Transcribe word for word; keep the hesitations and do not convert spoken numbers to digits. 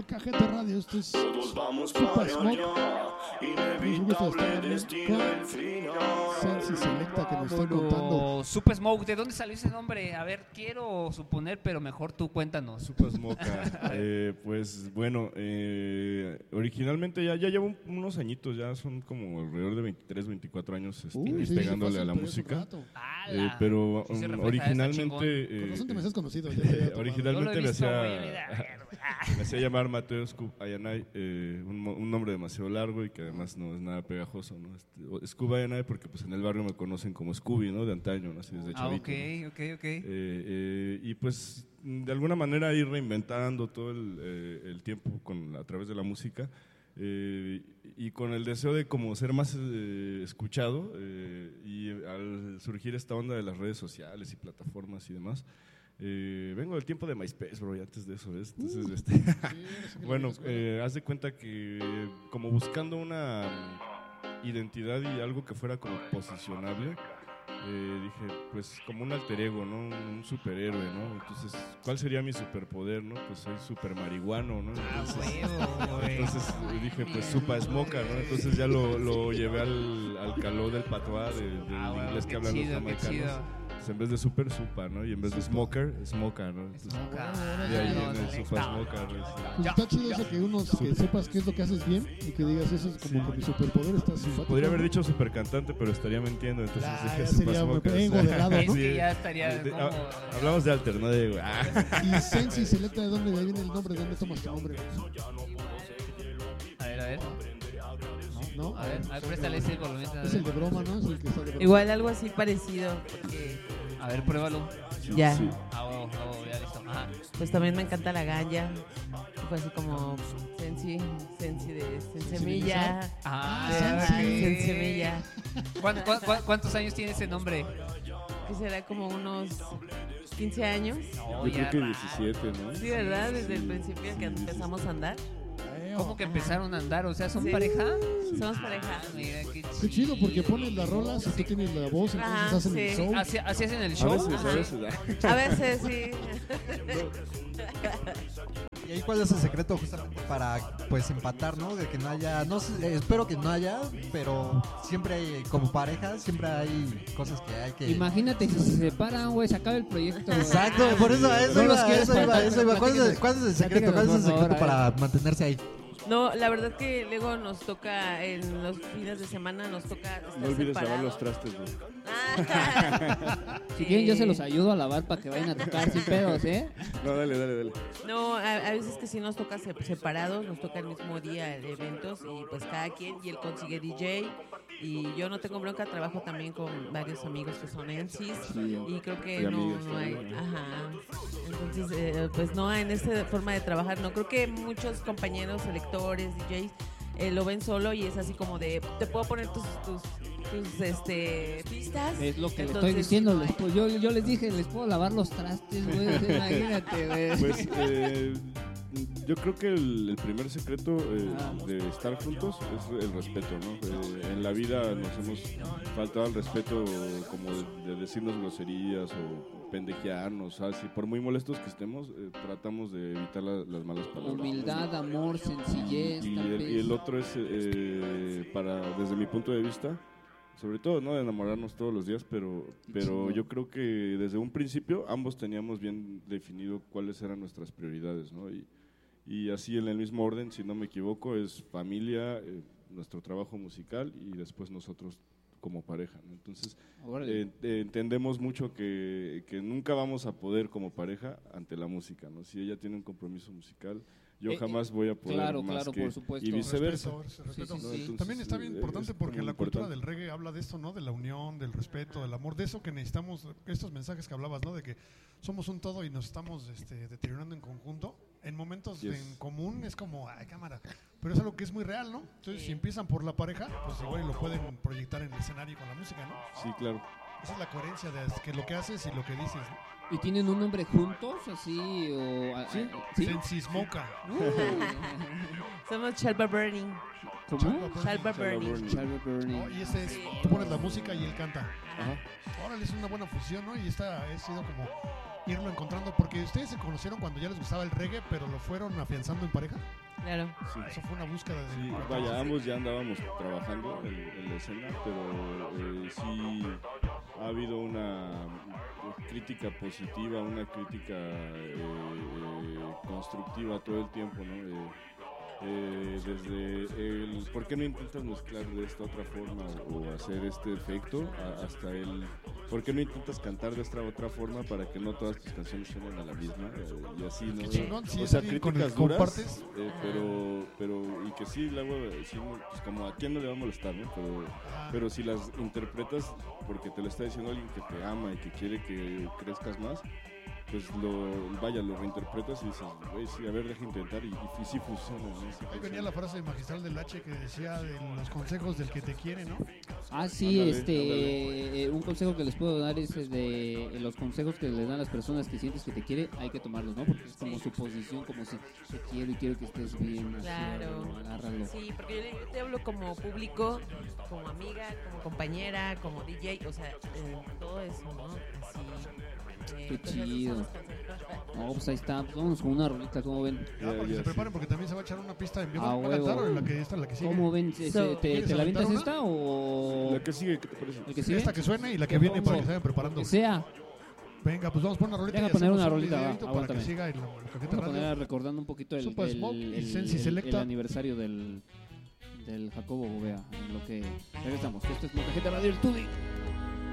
Cajete Radio. Esto es Super Smoke. Un gusto estar con Sensi Selecta, que nos está contando. Super Smoke, ¿de dónde salió ese nombre? A ver, quiero suponer, pero mejor tú cuéntanos. Super Smoke. eh, pues bueno, eh, originalmente ya, ya llevo un, unos añitos, ya son como alrededor de veintitrés, veinticuatro años este, Uy, sí, pegándole sí, a la por música. eso, Eh, pero Sí se um, refleja, originalmente está eh, Con razón te me has conocido. eh, originalmente Yo lo he me visto, hacía, güey, mira. me hacía llamar Mateo Scoop Ayanay, eh, un, mo- un nombre demasiado largo y que además no es nada pegajoso, ¿no? Este, Scoop Ayanay porque pues en el barrio me conocen como Scooby, ¿no? De antaño, ¿no? Así desde Ah, chavito, ok, ¿no? ok, ok. Eh, eh, y pues de alguna manera ir reinventando todo el, eh, el tiempo con, a través de la música. Eh, y con el deseo de como ser más eh, escuchado eh, y al surgir esta onda de las redes sociales y plataformas y demás, eh, vengo del tiempo de MySpace, bro, y antes de eso, ¿ves? Entonces, Uh, este, sí, bueno, eh, haz de cuenta que como buscando una mm, identidad y algo que fuera como posicionable, eh, dije, pues como un alter ego, ¿no? Un superhéroe, ¿no? Entonces, ¿cuál sería mi superpoder, no? Pues soy super marihuano, ¿no? Entonces, entonces dije, pues Supa Smoka, ¿no? Entonces ya lo, lo llevé al, al caló del patois, de, del Ah, bueno, inglés que qué hablan chido, los qué jamaicanos. chido. Pues en vez de super, supa, ¿no? Y en vez de smoker, smoka, ¿no? Entonces, Ah, de ahí no, viene el no, Supa no. Smoka, ¿no? Pues está chido eso que uno que sepas qué es lo que haces bien y que digas eso es como que mi superpoder está simpático. Podría haber dicho super cantante, pero estaría mintiendo, entonces Ah, dije ya Supa sería muy Smoka. ego de lado, ¿no? Es que ya estaría De- como... ah, hablamos de alter, no de... Ah. Y Sensi Selecta, ¿de dónde de ahí viene el nombre? ¿De dónde tomas tu nombre? A ver, a ver. ¿No? A ver, a ver, préstale ese volumen. Es el de broma, ¿no? Es el que está de broma. Igual algo así parecido, porque A ver, pruébalo. ya, Sí. Ah, oh, oh, ya listo. Ajá. pues también me encanta la ganja. Fue así como Sensi, Sensi de Sensemilla. Ah, de Sensi. ajá, Sensemilla. ¿Cuán- cuán- cuán- ¿Cuántos años tiene ese nombre? Que será como unos quince años. No, Yo ya creo que va. diecisiete, ¿no? Sí, ¿verdad? Desde el Sí, principio sí, que sí, sí. empezamos a andar. ¿Cómo que empezaron a andar? O sea, ¿son Sí. pareja? Somos pareja. Ah, mira, qué chido. Qué chido, porque pones las rolas y tú tienes la voz, entonces Ajá, hacen el sí. show. ¿Así, así hacen el A show? veces, Ajá. a veces. A veces sí. ¿Y ahí cuál es el secreto justamente para pues empatar, ¿no? De que no haya, no sé, eh, espero que no haya, pero siempre hay, como pareja, siempre hay cosas que hay que... Imagínate si se separan, güey, se acaba el proyecto. Exacto, por eso, a eso No los iba, quieres eso iba, faltar, eso iba. ¿Cuál es el, platícanos, cuál es el secreto? ¿Cuál es el platícanos, por secreto favor, para a ver. mantenerse ahí? No, la verdad que luego nos toca, en los fines de semana nos toca estar No olvides lavar separados. los trastes, güey. Ah. Si quieren, yo se los Eh, ayudo a lavar para que vayan a tocar sin pedos, ¿eh? No, dale, dale, dale. No, a, a veces que sí nos toca se- separados, nos toca el mismo día de eventos y pues cada quien, y él consigue D J y yo no tengo bronca, trabajo también con varios amigos que son N C S Sí. y creo que Y no, amigas no hay, también, ¿no? ajá, entonces eh, pues no, en esta forma de trabajar no, creo que muchos compañeros, selectores, D Js eh, lo ven solo y es así como de, te puedo poner tus, tus, tus este, pistas. Es lo que le Entonces, estoy diciendo. no les hay- puedo- yo, yo les dije, les puedo lavar los trastes, güey. o sea, imagínate, güey. Pues eh, yo creo que el, el primer secreto eh, de estar juntos es el respeto, ¿no? Eh, en la vida nos hemos faltado al respeto como de, de decirnos groserías o pendejearnos, así por muy molestos que estemos, eh, tratamos de evitar la- las malas palabras. Humildad, amor, sencillez. Y tal el, vez. y el otro es, eh, para, desde mi punto de vista, sobre todo, no de enamorarnos todos los días, pero, pero yo creo que desde un principio ambos teníamos bien definido cuáles eran nuestras prioridades, ¿no? Y, y así en el mismo orden, si no me equivoco, es familia, eh, nuestro trabajo musical y después nosotros como pareja, ¿no? Entonces, Órale. eh, eh, entendemos mucho que, que nunca vamos a poder como pareja ante la música, ¿no? Si ella tiene un compromiso musical, yo Eh, jamás voy a poder claro, más claro, que... por supuesto. Y viceversa. Respeto, respeto. Sí, sí, ¿no? sí. Entonces, También está bien eh, importante es porque muy la cultura importante. del reggae habla de esto, ¿no? De la unión, del respeto, del amor, de eso que necesitamos, estos mensajes que hablabas, ¿no? De que somos un todo y nos estamos este, deteriorando en conjunto. En momentos Yes. en común es como, ay, cámara. Pero es algo que es muy real, ¿no? Entonces, si empiezan por la pareja, pues igual lo pueden proyectar en el escenario con la música, ¿no? Sí, claro. Esa es la coherencia de que lo que haces y lo que dices, ¿no? ¿Y tienen un nombre juntos, así, o...? Sí, ¿Sí? Sensi Smoka. Somos Chalba Burning. ¿Cómo? Shalva Burning. Shalva Burning. ¿no? Y ese es, tú pones la música y él canta. Ajá. Órale, es una buena fusión, ¿no? Y esta ha sido como irlo encontrando, porque ustedes se conocieron cuando ya les gustaba el reggae, pero lo fueron afianzando en pareja. Claro. Sí. Eso fue una búsqueda de... Sí, vaya, ambos ya andábamos trabajando en, en la escena, pero eh, sí ha habido una crítica positiva, una crítica eh, eh, constructiva todo el tiempo, ¿no? Eh, eh, desde el ¿por qué no intentas mezclar de esta otra forma o, o hacer este efecto? A, hasta el ¿por qué no intentas cantar de esta otra forma para que no todas tus canciones suenen a la misma? Eh, y así, ¿no? Qué chingón, si O es sea, alguien con el críticas que duras, compartes. eh, pero, pero, y que sí, luego, sí, pues como a quién no le va a molestar, ¿no? Pero, Ah, pero si las interpretas porque te lo está diciendo alguien que te ama y que quiere que crezcas más, pues lo, vaya, lo reinterpretas y dices, güey, sí, a ver, deja intentar y, y, y sí funciona, ¿no? Sí ahí funciona. venía la frase magistral del H que decía de los consejos del que te quiere, ¿no? Ah, sí, Ándale, este, ándale. eh, un consejo que les puedo dar es el de eh, los consejos que les dan las personas que sientes que te quiere, hay que tomarlos, ¿no? Porque es como Sí. su posición, como si te quiero y quiero que estés bien, así, Claro. agárralo. Sí, porque yo, yo te hablo como público, como amiga, como compañera, como D J, o sea, eh, todo eso, ¿no? Así. eh, Qué entonces, esos chido. son los consejos. No, pues ahí está, pues vámonos con una rolita, ¿cómo ven? Ya, Ya, para que ya, se sí. preparen porque también se va a echar una pista en vivo. A ¿Va a huevo. cantar o la que esta, la que sigue? ¿Cómo ven? Ese, So, ¿Te, ¿quieres te la aventar aventas una? esta o La que sigue, ¿qué te parece? el que sigue? Esta que suene y la que ¿Qué viene para pongo? que se vayan preparando. Que sea. Venga, pues vamos a poner una rolita. Deja y poner hacemos una un rolita, va, videíto para aguántame. que siga en la, la cajeta Vamos a poner radio. recordando un poquito el, Super el, Smoke el, y el- Sensi el- Selecta. el aniversario del, del Jacobo Gobea, en lo que regresamos. Esto es Molcajete Radio, el Tubi.